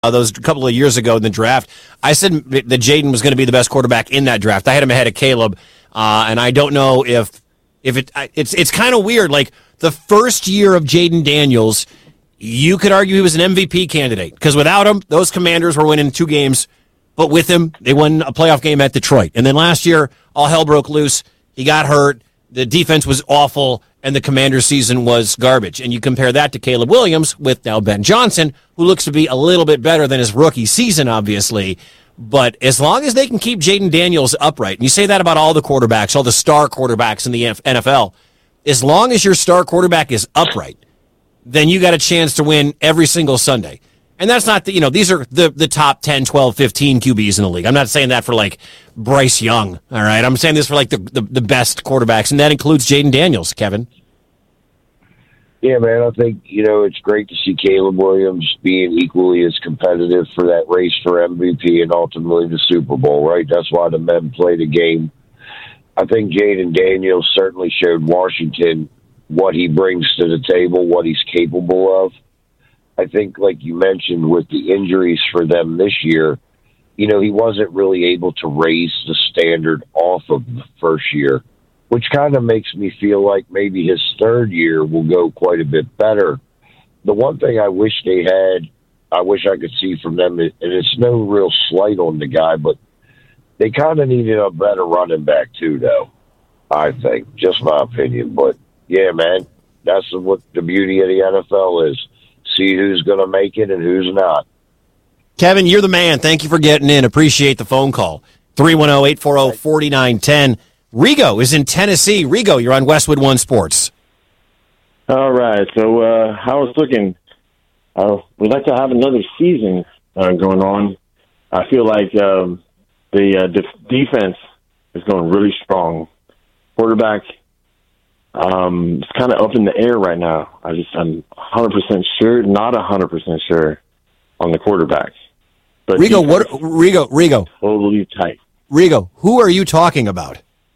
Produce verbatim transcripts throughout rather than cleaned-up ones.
Uh, those a couple of years ago in the draft, I said that Jayden was going to be the best quarterback in that draft. I had him ahead of Caleb, uh, and I don't know if if it it's it's kind of weird. Like the first year of Jayden Daniels, you could argue he was an M V P candidate because without him, those Commanders were winning two games, but with him, they won a playoff game at Detroit. And then last year, all hell broke loose. He got hurt. The defense was awful, and the Commanders' season was garbage. And you compare that to Caleb Williams with now Ben Johnson, who looks to be a little bit better than his rookie season, obviously. But as long as they can keep Jayden Daniels upright, and you say that about all the quarterbacks, all the star quarterbacks in the N F L, as long as your star quarterback is upright, then you got a chance to win every single Sunday. And that's not the, you know, these are the, the top ten, twelve, fifteen Q Bs in the league. I'm not saying that for like Bryce Young, all right? I'm saying this for like the, the, the best quarterbacks, and that includes Jayden Daniels, Kevin. Yeah, man, I think, you know, it's great to see Caleb Williams being equally as competitive for that race for M V P and ultimately the Super Bowl, right? That's why the men play the game. I think Jayden Daniels certainly showed Washington what he brings to the table, what he's capable of. I think, like you mentioned, with the injuries for them this year, you know, he wasn't really able to raise the standard off of the first year, which kind of makes me feel like maybe his third year will go quite a bit better. The one thing I wish they had, I wish I could see from them, and it's no real slight on the guy, but they kind of needed a better running back too, though, I think. Just my opinion. But, yeah, man, that's what the beauty of the N F L is. See who's going to make it and who's not. Kevin, you're the man. Thank you for getting in. Appreciate the phone call. three one zero, eight four zero, four nine one zero. Rigo is in Tennessee. Rigo, you're on Westwood One Sports. All right. So uh, how it's looking, uh, we'd like to have another season uh, going on. I feel like um, the uh, def- defense is going really strong. Quarterback, Um, it's kind of up in the air right now. I just, I'm one hundred percent sure, not one hundred percent sure on the quarterback. But Rigo, what, Rigo, Rigo. Totally tight. Rigo, who are you talking about?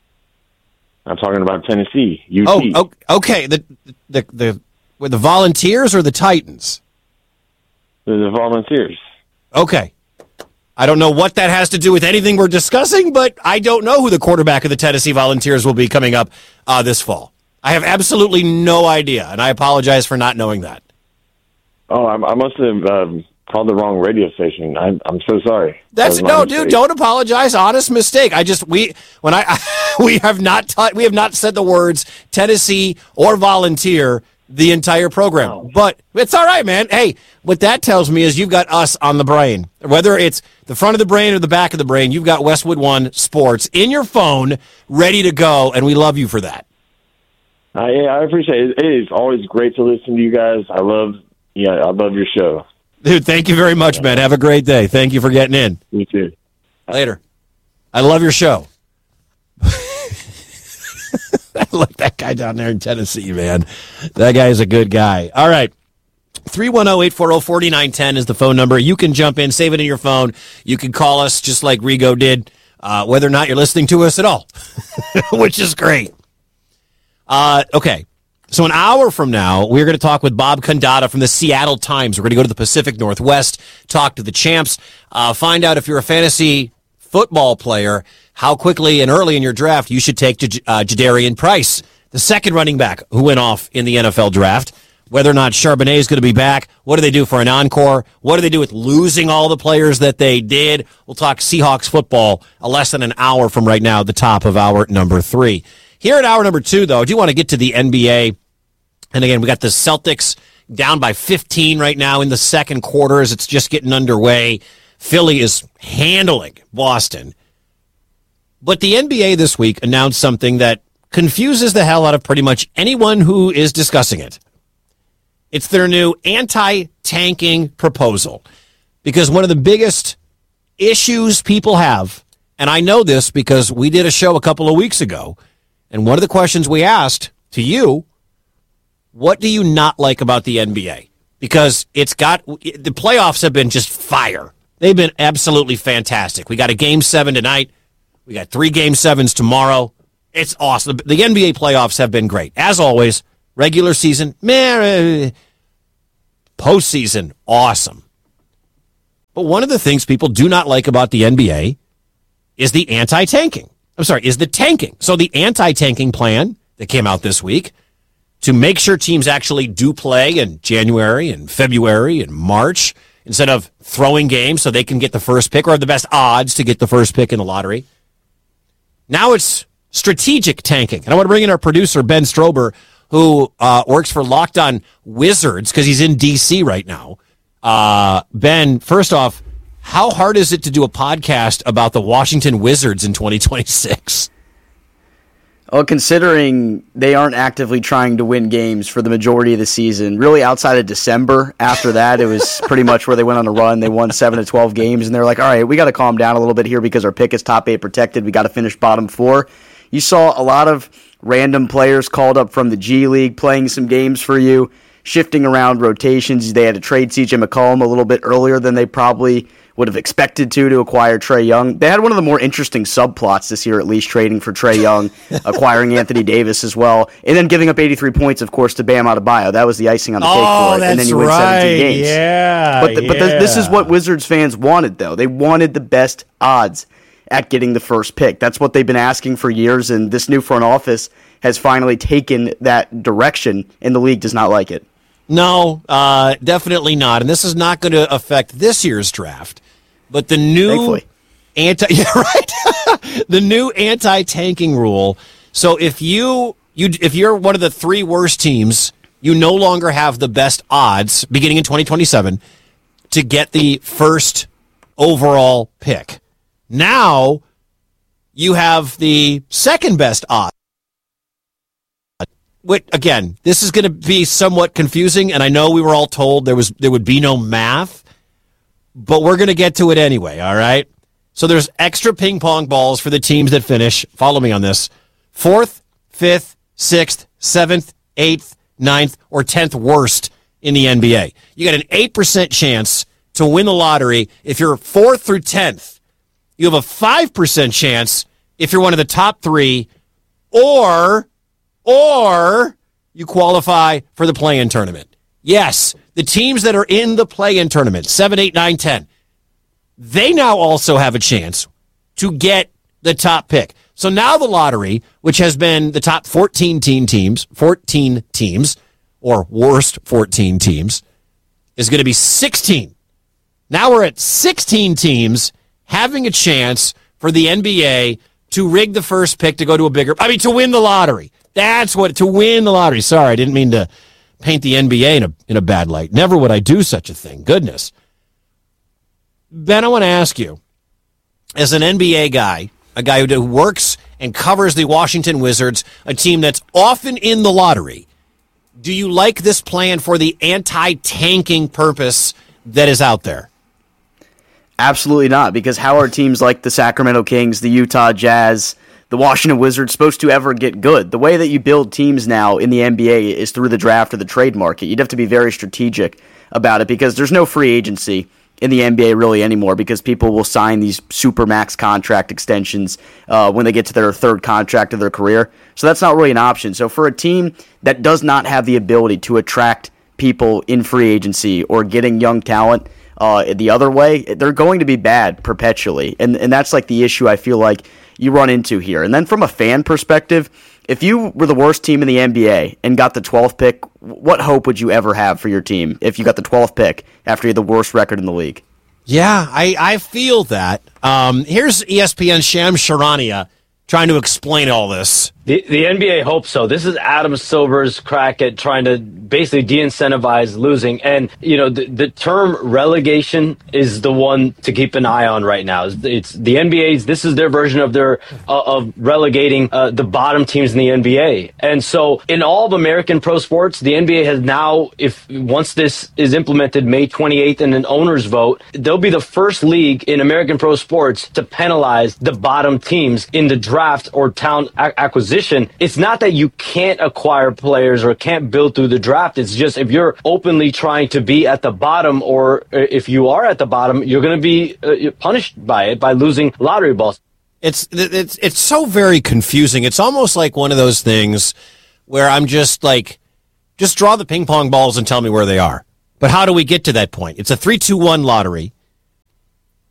I'm talking about Tennessee, U T. Oh, okay. The, the, the, the, the Volunteers or the Titans? The, the Volunteers. Okay. I don't know what that has to do with anything we're discussing, but I don't know who the quarterback of the Tennessee Volunteers will be coming up uh, this fall. I have absolutely no idea, and I apologize for not knowing that. Oh, I, I must have um, called the wrong radio station. I'm, I'm so sorry. That's that no, mistake. dude. Don't apologize. Honest mistake. I just we when I we have not taught we have not said the words Tennessee or Volunteer the entire program, Oh. but it's all right, man. Hey, what that tells me is you've got us on the brain, whether it's the front of the brain or the back of the brain. You've got Westwood One Sports in your phone, ready to go, and we love you for that. Uh, yeah, I appreciate it. It is always great to listen to you guys. I love, yeah, I love your show. Dude, thank you very much, man. Have a great day. Thank you for getting in. You too. Later. I love your show. I like that guy down there in Tennessee, man. That guy is a good guy. All right. three one zero, eight four zero, four nine one zero is the phone number. You can jump in, save it in your phone. You can call us just like Rigo did, uh, whether or not you're listening to us at all, which is great. Uh, okay. So an hour from now, we're going to talk with Bob Condotta from the Seattle Times. We're going to go to the Pacific Northwest, talk to the champs, uh, find out if you're a fantasy football player, how quickly and early in your draft you should take J- uh, Jadarian Price, the second running back who went off in the N F L draft, whether or not Charbonnet is going to be back. What do they do for an encore? What do they do with losing all the players that they did? We'll talk Seahawks football uh, less than an hour from right now, the top of hour number three. Here at hour number two, though, I do want to get to the N B A. And again, we got the Celtics down by fifteen right now in the second quarter as it's just getting underway. Philly is handling Boston. But the N B A this week announced something that confuses the hell out of pretty much anyone who is discussing it. It's their new anti-tanking proposal. Because one of the biggest issues people have, and I know this because we did a show a couple of weeks ago, and one of the questions we asked to you, what do you not like about the N B A? Because it's got, the playoffs have been just fire. They've been absolutely fantastic. We got a game seven tonight. We got three game sevens tomorrow. It's awesome. The N B A playoffs have been great. As always, regular season, meh, postseason, awesome. But one of the things people do not like about the N B A is the anti-tanking. I'm sorry, is the tanking. So the anti-tanking plan that came out this week to make sure teams actually do play in January and February and March instead of throwing games so they can get the first pick or have the best odds to get the first pick in the lottery. Now it's strategic tanking. And I want to bring in our producer, Ben Strober, who uh, works for Locked On Wizards because he's in D C right now. Uh, Ben, first off, how hard is it to do a podcast about the Washington Wizards in twenty twenty-six? Well, considering they aren't actively trying to win games for the majority of the season, really outside of December, after that, it was pretty much where they went on a run. They won seven to twelve games, and they're like, all right, we got to calm down a little bit here because our pick is top eight protected. We got to finish bottom four. You saw a lot of random players called up from the G League playing some games for you, shifting around rotations. They had to trade C J McCollum a little bit earlier than they probably would have expected to to acquire Trae Young. They had one of the more interesting subplots this year, at least, trading for Trae Young, acquiring Anthony Davis as well, and then giving up eighty-three points, of course, to Bam Adebayo. That was the icing on the cake oh, for it. That's and then you win right. seventeen games. Yeah, but the, yeah. but the, this is what Wizards fans wanted, though. They wanted the best odds at getting the first pick. That's what they've been asking for years, and this new front office has finally taken that direction, and the league does not like it. No, uh, definitely not. And this is not going to affect this year's draft. But the new Thankfully. anti yeah, right. the new anti-tanking rule. So if you you if you're one of the three worst teams, you no longer have the best odds beginning in twenty twenty-seven to get the first overall pick. Now you have the second best odds. Which, again, this is going to be somewhat confusing, and I know we were all told there was there would be no math. But we're going to get to it anyway, all right? So there's extra ping pong balls for the teams that finish. Follow me on this. Fourth, fifth, sixth, seventh, eighth, ninth, or tenth worst in the N B A. You got an eight percent chance to win the lottery if you're fourth through tenth. You have a five percent chance if you're one of the top three, or, or you qualify for the play-in tournament. Yes, the teams that are in the play-in tournament, seven, eight, nine, ten, they now also have a chance to get the top pick. So now the lottery, which has been the top fourteen team teams, fourteen teams, or worst fourteen teams, is going to be sixteen. Now we're at sixteen teams having a chance for the N B A to rig the first pick to go to a bigger, I mean, to win the lottery. That's what, to win the lottery. Sorry, I didn't mean to paint the N B A in a in a bad light. Never would I do such a thing. Goodness. Ben, I want to ask you, as an N B A guy, a guy who works and covers the Washington Wizards, a team that's often in the lottery, do you like this plan for the anti-tanking purpose that is out there? Absolutely not, because how are teams like the Sacramento Kings, the Utah Jazz, the Washington Wizards supposed to ever get good? The way that you build teams now in the N B A is through the draft or the trade market. You'd have to be very strategic about it because there's no free agency in the N B A really anymore because people will sign these super max contract extensions uh, when they get to their third contract of their career. So that's not really an option. So for a team that does not have the ability to attract people in free agency or getting young talent uh, the other way, they're going to be bad perpetually. And, and that's like the issue I feel like you run into here. And then from a fan perspective, if you were the worst team in the N B A and got the twelfth pick, what hope would you ever have for your team if you got the twelfth pick after you had the worst record in the league? Yeah, I, I feel that. Um, here's E S P N's Shams Charania trying to explain all this. The, the N B A hopes so. This is Adam Silver's crack at trying to basically de-incentivize losing. And, you know, the, the term relegation is the one to keep an eye on right now. It's, it's the N B A's, this is their version of their uh, of relegating uh, the bottom teams in the N B A. And so in all of American pro sports, the N B A has now, if once this is implemented May twenty-eighth in an owner's vote, they'll be the first league in American pro sports to penalize the bottom teams in the draft or talent acquisition. It's not that you can't acquire players or can't build through the draft. It's just if you're openly trying to be at the bottom, or if you are at the bottom, you're going to be uh, punished by it by losing lottery balls. It's it's it's so very confusing. It's almost like one of those things where I'm just like, just draw the ping pong balls and tell me where they are. But how do we get to that point? It's a three two one lottery.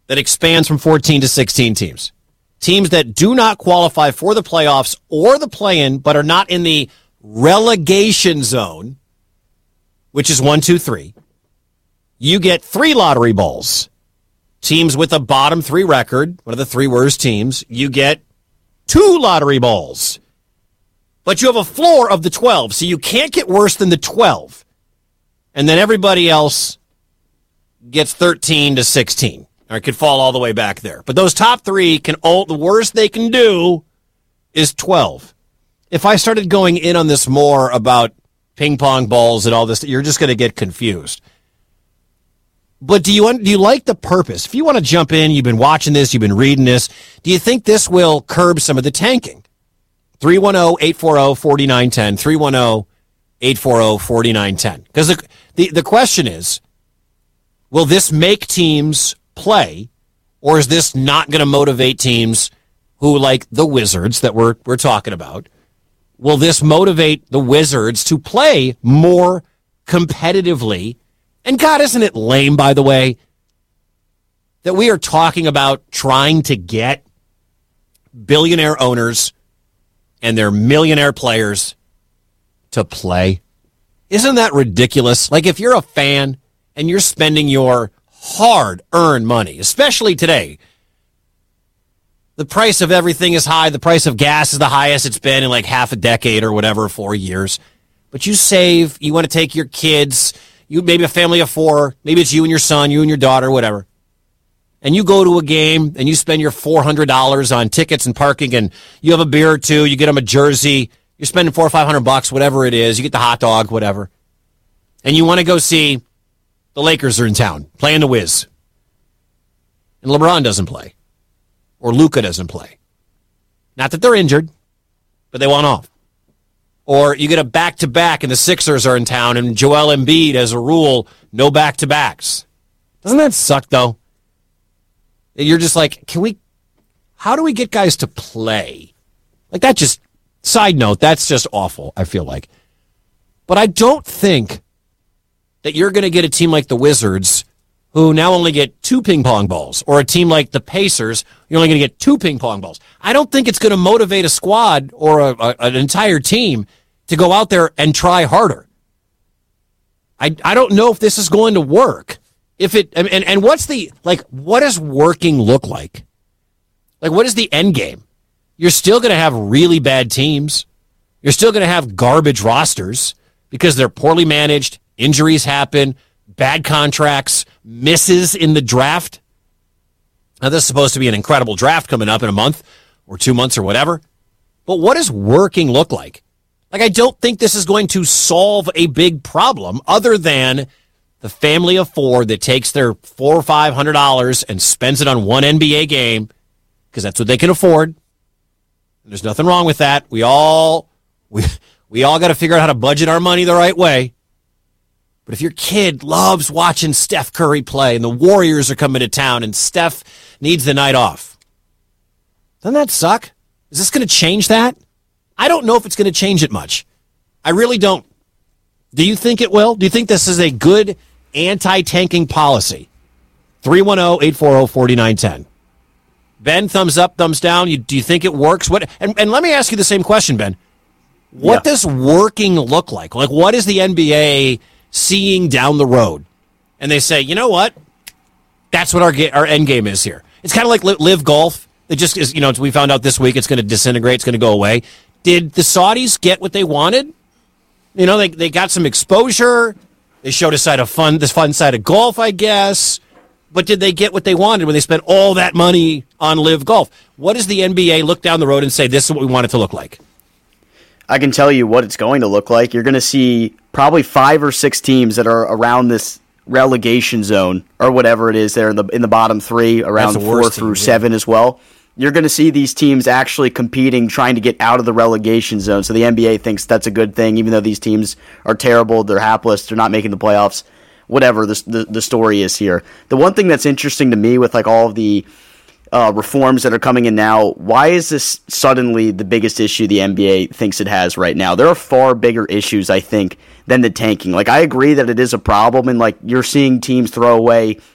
that expands from fourteen to sixteen teams. Teams that do not qualify for the playoffs or the play-in, but are not in the relegation zone, which is one, two, three. You get three lottery balls. Teams with a bottom three record, one of the three worst teams, you get two lottery balls. But you have a floor of the twelve, so you can't get worse than the twelve. And then everybody else gets thirteen to sixteen. Or it could fall all the way back there. But those top three can all, the worst they can do is twelve. If I started going in on this more about ping pong balls and all this, you're just going to get confused. But do you do you like the purpose? If you want to jump in, you've been watching this, you've been reading this, do you think this will curb some of the tanking? three one zero, eight four zero, four nine one zero, three one zero, eight four zero, four nine one zero. Because the, the, the question is, will this make teams play, or is this not going to motivate teams who, like the Wizards that we're we're talking about, will this motivate the Wizards to play more competitively? And God, isn't it lame, by the way, that we are talking about trying to get billionaire owners and their millionaire players to play? Isn't that ridiculous? Like, if you're a fan and you're spending your hard-earned money, especially today, the price of everything is high. The price of gas is the highest it's been in like half a decade or whatever, four years. But you save, you want to take your kids, you maybe a family of four, maybe it's you and your son, you and your daughter, whatever. And you go to a game and you spend your four hundred dollars on tickets and parking, and you have a beer or two, you get them a jersey, you're spending four or five hundred bucks, whatever it is, you get the hot dog, whatever. And you want to go see the Lakers are in town playing the Wiz. And LeBron doesn't play. Or Luka doesn't play. Not that they're injured, but they want off. Or you get a back-to-back and the Sixers are in town and Joel Embiid, as a rule, no back-to-backs. Doesn't that suck, though? You're just like, can we, how do we get guys to play? Like, that just, side note, that's just awful, I feel like. But I don't think that you're going to get a team like the Wizards who now only get two ping pong balls, or a team like the Pacers, you're only going to get two ping pong balls. I don't think it's going to motivate a squad or a, a, an entire team to go out there and try harder. I I don't know if this is going to work. If it and and what's the like what does working look like? Like, what is the end game? You're still going to have really bad teams. You're still going to have garbage rosters because they're poorly managed, injuries happen, bad contracts, misses in the draft. Now, this is supposed to be an incredible draft coming up in a month or two months or whatever. But what does working look like? Like, I don't think this is going to solve a big problem other than the family of four that takes their four or five hundred dollars and spends it on one N B A game because that's what they can afford. And there's nothing wrong with that. We all we we all got to figure out how to budget our money the right way. But if your kid loves watching Steph Curry play and the Warriors are coming to town and Steph needs the night off, doesn't that suck? Is this going to change that? I don't know if it's going to change it much. I really don't. Do you think it will? Do you think this is a good anti-tanking policy? three one zero, eight four zero, four nine one zero. Ben, thumbs up, thumbs down. You, do you think it works? What? And, and let me ask you the same question, Ben. What yeah. does working look like? Like, what is the N B A seeing down the road? And they say, you know what? That's what our our end game is here. It's kind of like Live Golf. It just is, you know, we found out this week it's going to disintegrate. It's going to go away. Did the Saudis get what they wanted? You know, they they got some exposure. They showed a side of fun, this fun side of golf, I guess. But did they get what they wanted when they spent all that money on Live Golf? What does the N B A look down the road and say, this is what we want it to look like? I can tell you what it's going to look like. You're going to see probably five or six teams that are around this relegation zone or whatever it is there in the in the bottom three, around four through team, seven yeah. as well. You're going to see these teams actually competing, trying to get out of the relegation zone. So the N B A thinks that's a good thing, even though these teams are terrible, they're hapless, they're not making the playoffs, whatever the, the, the story is here. The one thing that's interesting to me with like all of the uh, reforms that are coming in now, why is this suddenly the biggest issue the N B A thinks it has right now? There are far bigger issues, I think, than the tanking. Like, I agree that it is a problem, and like you're seeing teams throw away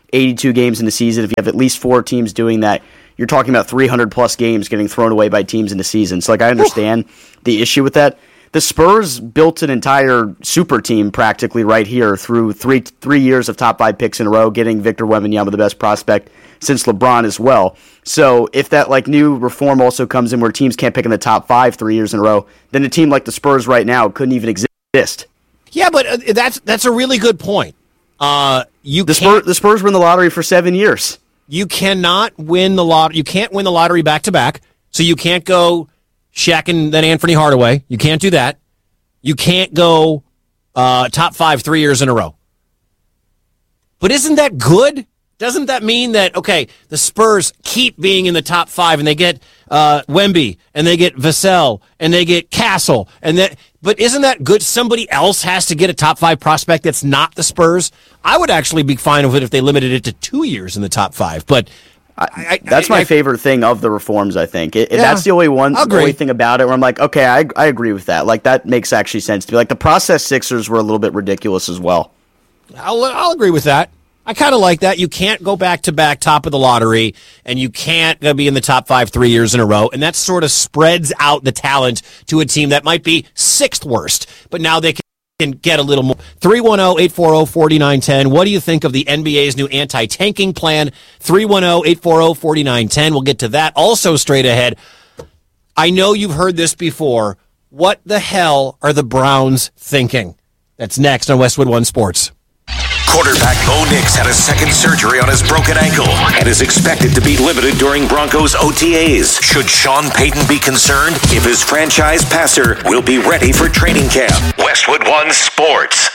eighty-two games in the season, if you have at least four teams doing that, you're talking about three hundred plus games getting thrown away by teams in the season. So, like, I understand Ooh. the issue with that. The Spurs built an entire super team practically right here through three three years of top five picks in a row, getting Victor Wembanyama, the best prospect since LeBron as well. So if that like new reform also comes in where teams can't pick in the top five three years in a row, then a team like the Spurs right now couldn't even exist. Yeah, but uh, that's that's a really good point. Uh, you the Spurs, the Spurs were in the lottery for seven years. You cannot win the lot. You can't win the lottery back to back. So you can't go Shaq and then Anthony Hardaway. You can't do that. You can't go uh, top five three years in a row. But isn't that good? Doesn't that mean that, okay, the Spurs keep being in the top five and they get uh, Wemby and they get Vassell and they get Castle and that? But isn't that good? Somebody else has to get a top five prospect that's not the Spurs. I would actually be fine with it if they limited it to two years in the top five. But I, I, that's I, my I, favorite thing of the reforms, I think. It, yeah, that's the only one the only thing about it where I'm like, okay, I, I agree with that. Like, that makes actually sense to me. Like, the process Sixers were a little bit ridiculous as well. I'll, I'll agree with that. I kind of like that. You can't go back-to-back top of the lottery, and you can't be in the top five three years in a row, and that sort of spreads out the talent to a team that might be sixth worst, but now they can can get a little more. three one zero, eight four zero, four nine one zero. What do you think of the N B A's new anti-tanking plan? three one zero, eight four zero, four nine one zero. We'll get to that. Also straight ahead, I know you've heard this before. What the hell are the Browns thinking? That's next on Westwood One Sports. Quarterback Bo Nix had a second surgery on his broken ankle and is expected to be limited during Broncos O T As. Should Sean Payton be concerned if his franchise passer will be ready for training camp? Westwood One Sports.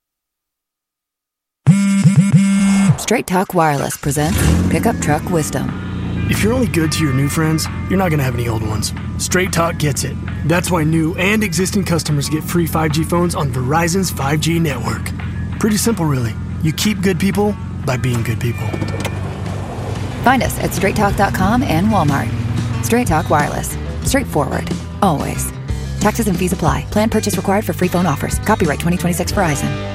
Straight Talk Wireless presents Pickup Truck Wisdom. If you're only good to your new friends, you're not going to have any old ones. Straight Talk gets it. That's why new and existing customers get free five G phones on Verizon's five G network. Pretty simple, really. You keep good people by being good people. Find us at straight talk dot com and Walmart. Straight Talk Wireless. Straightforward. Always. Taxes and fees apply. Plan purchase required for free phone offers. Copyright twenty twenty-six Verizon.